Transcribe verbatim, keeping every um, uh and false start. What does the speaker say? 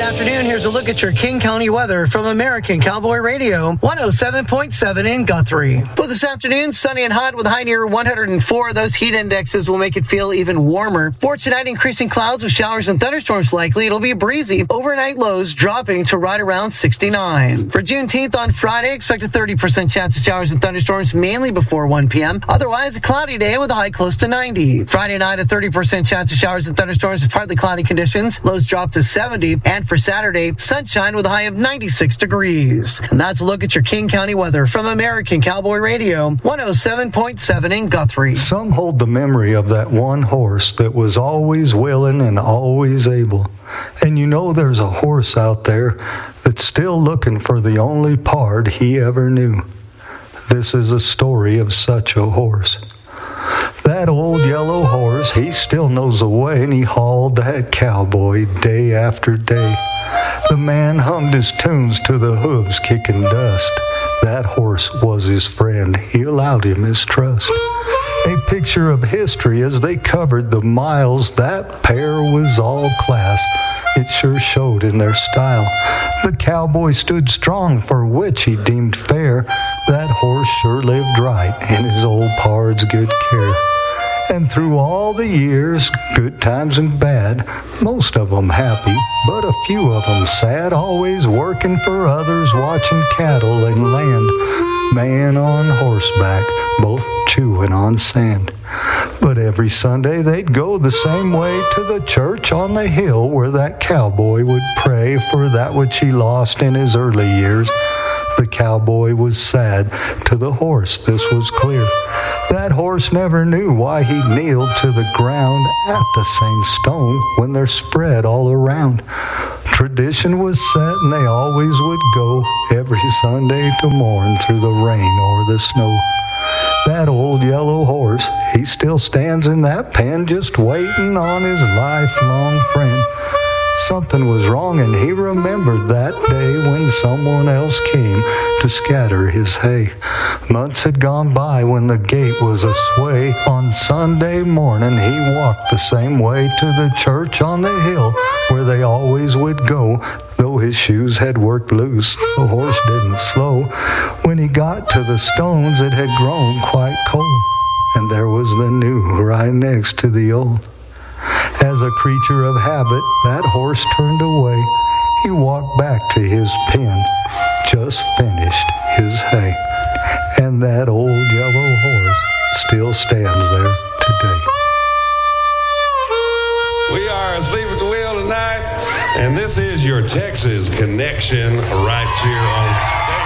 afternoon. Here's a look at your King County weather from American Cowboy Radio, one oh seven point seven in Guthrie. For this afternoon, sunny and hot with a high near one hundred four. Those heat indexes will make it feel even warmer. For tonight, increasing clouds with showers and thunderstorms likely. It'll be breezy. Overnight lows dropping to right around sixty-nine. For Juneteenth on Friday, expect a thirty percent chance of showers and thunderstorms mainly before one p.m. Otherwise, a cloudy day with a high close to ninety. Friday night, a thirty percent chance of showers and thunderstorms with partly cloudy conditions. Lows drop to seventy. And for Saturday, sunshine with a high of ninety-six degrees. And that's a look at your King County weather from American Cowboy Radio, one oh seven point seven in Guthrie. Some hold the memory of that one horse that was always willing and always able. And you know there's a horse out there that's still looking for the only part he ever knew. This is a story of such a horse. That old yellow horse, he still knows the way, and he hauled that cowboy day after day. The man hummed his tunes to the hooves kicking dust. That horse was his friend. He allowed him his trust. A picture of history as they covered the miles. That pair was all class. It sure showed in their style. The cowboy stood strong for which he deemed fair. That horse sure lived right in his old pard's good care. And through all the years, good times and bad, most of them happy, but a few of them sad, always working for others, watching cattle and land, man on horseback, both chewing on sand. But every Sunday they'd go the same way to the church on the hill where that cowboy would pray for that which he lost in his early years. The cowboy was sad. To the horse this was clear. That horse never knew why he kneeled to the ground at the same stone when they're spread all around. Tradition was set and they always would go every Sunday to mourn through the rain or the snow. That old yellow horse, he still stands in that pen just waiting on his lifelong friend. Something was wrong and he remembered that day when someone else came to scatter his hay. Months had gone by when the gate was asway. On Sunday morning he walked the same way to the church on the hill where they always would go. Though his shoes had worked loose, the horse didn't slow. When he got to the stones it had grown quite cold, and there was the new right next to the old. As a creature of habit, that horse turned away. He walked back to his pen, just finished his hay. And that old yellow horse still stands there today. We are asleep at the wheel tonight, and this is your Texas Connection right here on